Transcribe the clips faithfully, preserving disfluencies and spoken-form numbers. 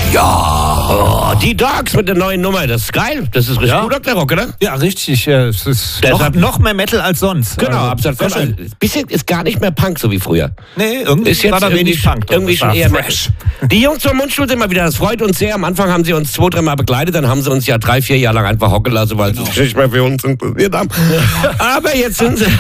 Ja, oh, die Dogs mit der neuen Nummer, das ist geil. Das ist richtig Ja. gut, Doktor Rock, oder? Ja, richtig. Es ist Deshalb- noch, noch mehr Metal als sonst. Genau, Also, absolut. sehr schön. Also, bisschen ist gar nicht mehr Punk, so wie früher. Nee, irgendwie Ist jetzt war da irgendwie, wenig Punk. irgendwie Das schon war eher fresh. Die Jungs vom Mundstuhl sind mal wieder, das freut uns sehr. Am Anfang haben sie uns zwei, dreimal begleitet, dann haben sie uns ja drei, vier Jahre lang einfach hocken lassen, weil sie sich nicht mehr für uns interessiert haben. Aber jetzt sind sie,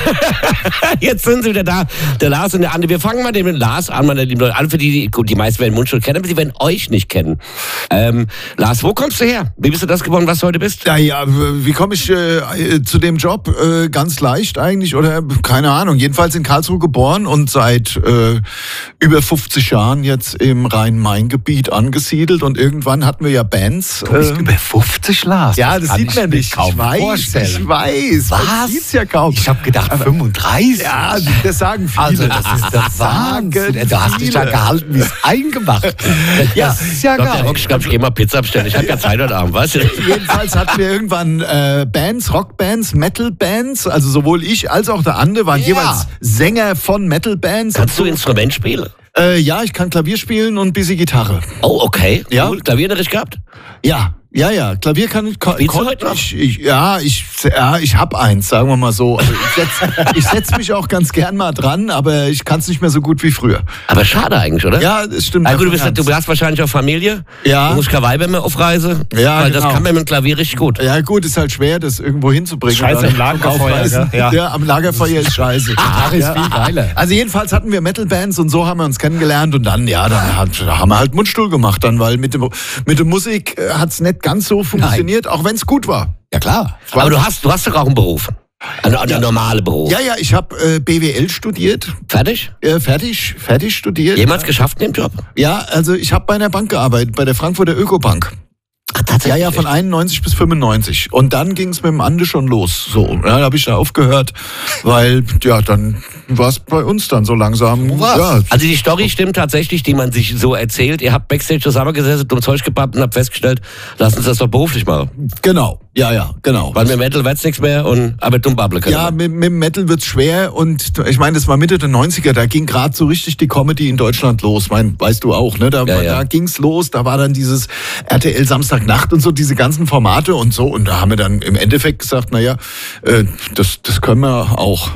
jetzt sind sie wieder da, der Lars und der Andi. Wir fangen mal mit dem Lars an, meine lieben Leute. Alle für die, die, gut, die meisten werden Mundstuhl kennen, aber sie werden euch nicht kennen. Ähm, Lars, wo kommst du her? Wie bist du das geworden, was du heute bist? Ja, ja, wie komme ich äh, zu dem Job? Äh, ganz leicht eigentlich oder keine Ahnung. Jedenfalls in Karlsruhe geboren und seit äh, über fünfzig Jahren jetzt im Rhein-Main-Gebiet angesiedelt und irgendwann hatten wir ja Bands. Du bist äh, über fünfzig, Lars. ja, das kann sieht ich man mir nicht. kaum Ich weiß, vorstellen. ich weiß. Man Was? sieht's ja kaum. Ich habe gedacht fünfunddreißig. Ja, das sagen viele. Also das ist der Wahnsinn. Du hast dich ja viele. gehalten, wie es eingemacht. Ja, Das ist ja Doktor geil. Rock, ich glaube, ich gehe mal Pizza bestellen. Ich habe ja Zeit heute Abend, weißt du? Jedenfalls hatten wir irgendwann äh, Bands, Rockbands, Metalbands. Also sowohl ich als auch der Ande waren Ja. jeweils Sänger von Metalbands. Kannst du Instrument spielen? Äh, ja, ich kann Klavier spielen und ein bisschen Gitarre. Oh, okay. Ja. Cool. Klavierunterricht gehabt? Ja, ja, ja. Klavier kann ich. Kann, Spielst du kon- heute noch? ich, ich ja, ich, ja, ich hab eins, sagen wir mal so. Also ich setz, ich setz mich auch ganz gern mal dran, aber ich kann es nicht mehr so gut wie früher. Aber schade eigentlich, oder? Ja, das stimmt. Ah, gut, du, bist, ganz. du hast wahrscheinlich auch Familie. Ja. Du musst keine Weiber mehr auf Reise. Ja, Weil das genau. kann man mit dem Klavier richtig gut. Ja gut, ist halt schwer, das irgendwo hinzubringen. Scheiße Dann am Lagerfeuer, aufreißen. gell? Ja. Ja, am Lagerfeuer ist scheiße. Gitarre ist viel geiler. Also jedenfalls hatten wir Metalbands und so haben wir uns kennengelernt und dann, ja, dann hat, da haben wir halt Mundstuhl gemacht dann, weil mit, dem, mit der Musik äh, hat's nicht ganz so funktioniert, auch wenn es gut war. Ja klar. Aber du hast, du hast doch auch einen Beruf. Einen, einen normalen Beruf. Ja, ja, ich habe äh, B W L studiert, Fertig? äh, fertig, fertig studiert. Jemals geschafft in dem Job? Ja, also ich habe bei einer Bank gearbeitet, bei der Frankfurter Ökobank. Ach, Ja, tatsächlich? ja, von einundneunzig bis fünfundneunzig. Und dann ging es mit dem Ande schon los. So, ja, da habe ich da aufgehört, weil, ja, dann war es bei uns dann so langsam. Ja, Also die Story stimmt tatsächlich, die man sich so erzählt. Ihr habt Backstage zusammengesessen, dumm Zeug gebappt und habt festgestellt, lass uns das doch beruflich machen. genau. Ja, ja, genau. Weil mit Metal wird's nichts mehr und aber dumm babble können. Ja, mit, mit dem Metal wird's schwer und ich meine, das war Mitte der neunziger, da ging gerade so richtig die Comedy in Deutschland los, mein, weißt du auch, ne? Da, Ja, ja. da ging's los, da war dann dieses R T L Samstagnacht und so, diese ganzen Formate und so und da haben wir dann im Endeffekt gesagt, na ja, äh, das, das können wir auch.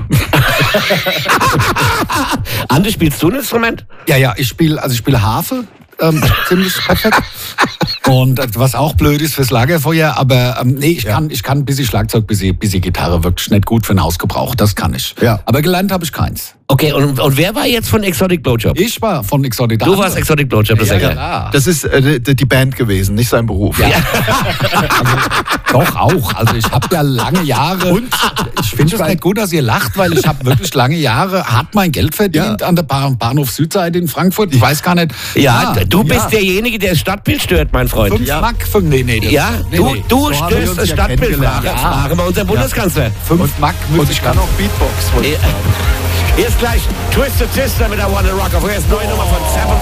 Andi, spielst du ein Instrument? Ja, ja, ich spiele, also ich spiele Harfe. Ähm, ziemlich perfekt. Und äh, was auch blöd ist fürs Lagerfeuer, aber ähm, nee, ich kann, ich kann ein bisschen Schlagzeug, ein bisschen, bisschen Gitarre, wirklich nicht gut für den Hausgebrauch, das kann ich. Ja. Aber gelernt habe ich keins. Okay, und, und wer war jetzt von Exotic Blowjob? Ich war von Exotic. Du warst Exotic Blowjob, das ist ja, ja, geil. klar. Das ist äh, die die Band gewesen, nicht sein Beruf. Ja. Also, doch auch. Also ich habe ja lange Jahre. Und ich finde es nicht gut, dass ihr lacht, weil ich habe wirklich lange Jahre hart mein Geld verdient Ja. an der Bahn- Bahnhof Südseite in Frankfurt. Ich weiß gar nicht. Ja, Ah, du bist ja. derjenige, der das Stadtbild stört, mein Freund. Fünf Ja. Mark, fünf, nee, nee. das- Ja, nee, du, nee. du So haben wir stößt uns das ja Stadtbild. kennengelernt. Frage, Ja. frage mal unser Bundeskanzler. Fünf Mark Und muss ich ich kann auch Beatbox. wollte ich Ja. sagen. Erst gleich Twisted Sister mit der Wanna Rock. Auf erst neue Nummer von Seven